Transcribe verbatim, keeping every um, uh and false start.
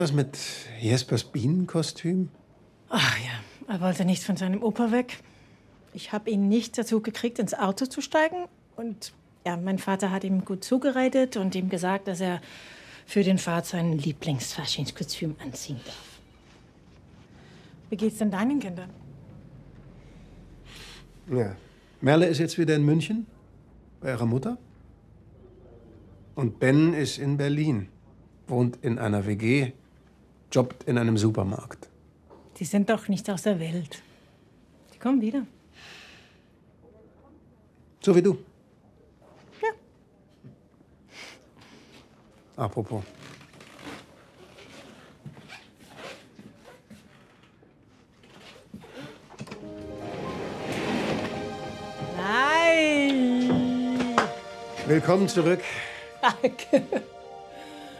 Was mit Jespers Bienenkostüm? Ach ja, er wollte nicht von seinem Opa weg. Ich habe ihn nicht dazu gekriegt, ins Auto zu steigen. Und ja, mein Vater hat ihm gut zugeredet und ihm gesagt, dass er für den Fahrt sein Lieblingsfaschingskostüm anziehen darf. Wie geht's denn deinen Kindern? Ja. Merle ist jetzt wieder in München bei ihrer Mutter. Und Ben ist in Berlin, wohnt in einer W G, jobbt in einem Supermarkt. Die sind doch nicht aus der Welt. Die kommen wieder. So wie du. Ja. Apropos. Nein! Willkommen zurück. Danke.